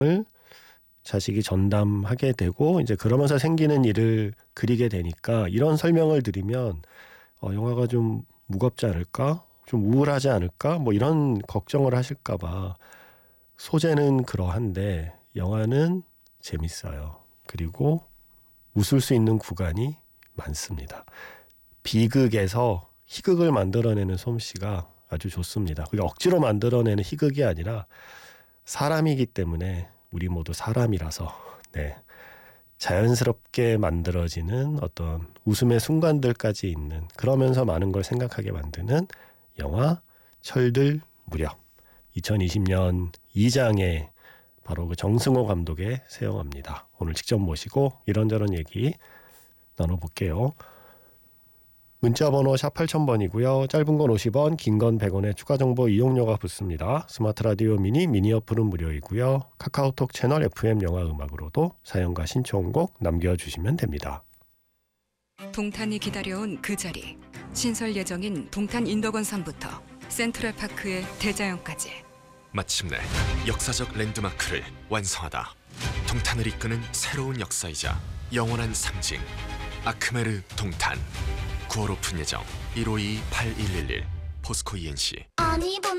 자식이 전담하게 되고 이제 그러면서 생기는 일을 그리게 되니까 이런 설명을 드리면 영화가 좀 무겁지 않을까? 좀 우울하지 않을까? 뭐 이런 걱정을 하실까 봐. 소재는 그러한데 영화는 재밌어요. 그리고 웃을 수 있는 구간이 많습니다. 비극에서 희극을 만들어내는 솜씨가 아주 좋습니다. 그게 억지로 만들어내는 희극이 아니라 사람이기 때문에 우리 모두 사람이라서 자연스럽게 만들어지는 어떤 웃음의 순간들까지 있는, 그러면서 많은 걸 생각하게 만드는 영화 철들 무렵, 2020년 2장에 바로 그 정승호 감독의 새 영화입니다. 오늘 직접 모시고 이런저런 얘기 나눠볼게요. 문자번호 샵 8000번이고요. 짧은 건 50원, 긴 건 100원의 추가 정보 이용료가 붙습니다. 스마트 라디오 미니 어플은 무료이고요. 카카오톡 채널 FM 영화 음악으로도 사연과 신청곡 남겨주시면 됩니다. 동탄이 기다려온 그 자리. 신설 예정인 동탄 인덕원산부터 센트럴파크의 대자연까지. 마침내 역사적 랜드마크를 완성하다. 동탄을 이끄는 새로운 역사이자 영원한 상징. 아크메르 동탄. 9월 오픈 예정. 152-8111 포스코 ENC.